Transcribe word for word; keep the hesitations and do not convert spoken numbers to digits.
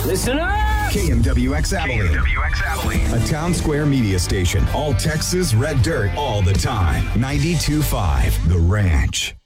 Listen up! K M W X Abilene. K M W X Abilene. A Town Square media station. All Texas red dirt all the time. ninety-two point five The Ranch.